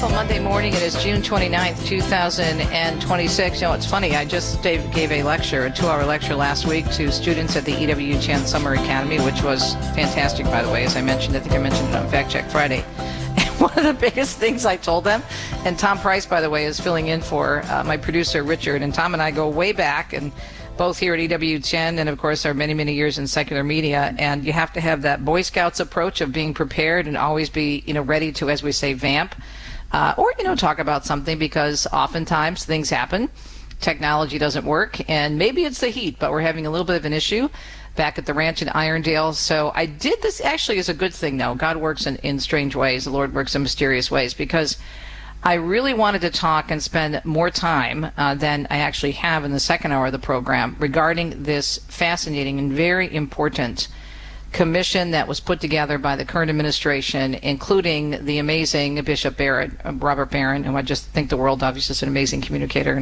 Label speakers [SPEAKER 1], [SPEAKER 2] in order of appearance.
[SPEAKER 1] Monday morning, it is June 29th, 2026. You know, it's funny, I just gave a lecture, a 2-hour lecture last week to students at the E.W. Chan Summer Academy, which was fantastic, by the way, as I mentioned. I think I mentioned it on Fact Check Friday. And one of the biggest things I told them, and Tom Price, by the way, is filling in for my producer, Richard, and Tom and I go way back, and both here at E.W. Chen and, of course, our many, many years in secular media. And you have to have that Boy Scouts approach of being prepared and always be, ready to, as we say, vamp. Or talk about something, because oftentimes things happen. Technology doesn't work, and maybe it's the heat, but we're having a little bit of an issue back at the ranch in Irondale. So I did this actually as a good thing, though. God works in strange ways. The Lord works in mysterious ways, because I really wanted to talk and spend more time than I actually have in the second hour of the program regarding this fascinating and very important commission that was put together by the current administration, including the amazing Bishop Barrett, Robert Barron, who I just think the world of. He's just an amazing communicator.